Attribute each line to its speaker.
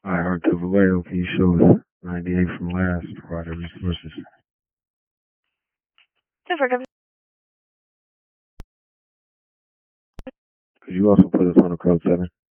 Speaker 1: Hi, Arthur Vallejo. Can you show us 98 from last? Provide resources. Could you also put us on a code 7?